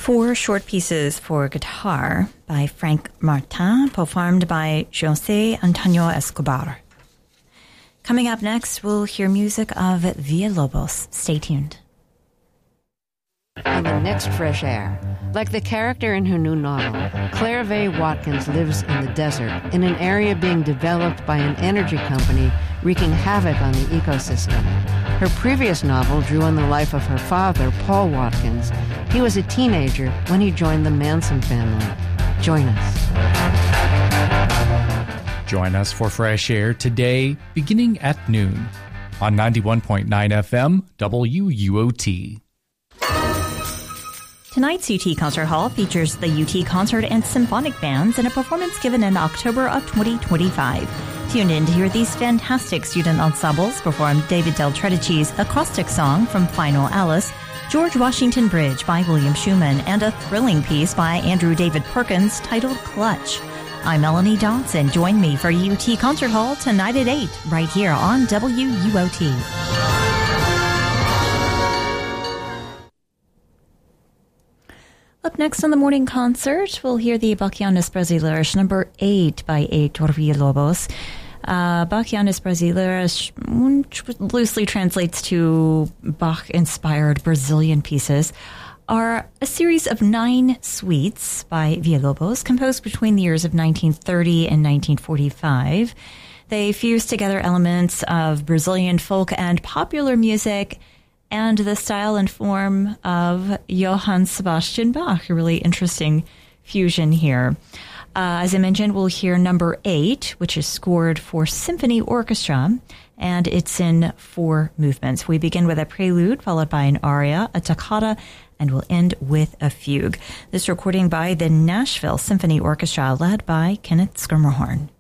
Four short pieces for guitar by Frank Martin, performed by José Antonio Escobar. Coming up next, we'll hear music of Villalobos. Stay tuned. On the next Fresh Air, like the character in her new novel, Claire Vaye Watkins lives in the desert in an area being developed by an energy company wreaking havoc on the ecosystem. Her previous novel drew on the life of her father, Paul Watkins. He was a teenager when he joined the Manson family. Join us. Join us for Fresh Air today, beginning at noon, on 91.9 FM WUOT. Tonight's UT Concert Hall features the UT Concert and Symphonic Bands in a performance given in October of 2025. Tune in to hear these fantastic student ensembles perform David Del Tredici's acrostic song from Final Alice, George Washington Bridge by William Schumann, and a thrilling piece by Andrew David Perkins titled Clutch. I'm Melanie Dodson. Join me for UT Concert Hall tonight at 8, right here on WUOT. Up next on the morning concert, we'll hear the Bachianas Brasileiras number 8 by Heitor Villalobos. Bachianas Brasileiras, which loosely translates to Bach-inspired Brazilian pieces, are a series of 9 suites by Villalobos, composed between the years of 1930 and 1945. They fuse together elements of Brazilian folk and popular music and the style and form of Johann Sebastian Bach. A really interesting fusion here. As I mentioned, we'll hear number 8, which is scored for symphony orchestra, and it's in 4 movements. We begin with a prelude, followed by an aria, a toccata, and we'll end with a fugue. This recording by the Nashville Symphony Orchestra, led by Kenneth Schermerhorn.